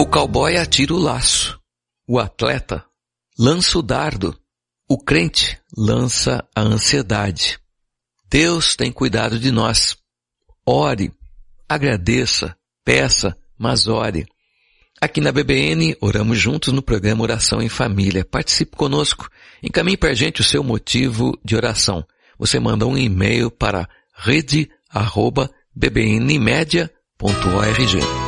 cowboy atira o laço, o atleta lança o dardo, o crente lança a ansiedade. Deus tem cuidado de nós. Ore, agradeça, peça, mas ore. Aqui na BBN, oramos juntos no programa Oração em Família. Participe conosco. Encaminhe para a gente o seu motivo de oração. Você manda um e-mail para rede@bbnmedia.org.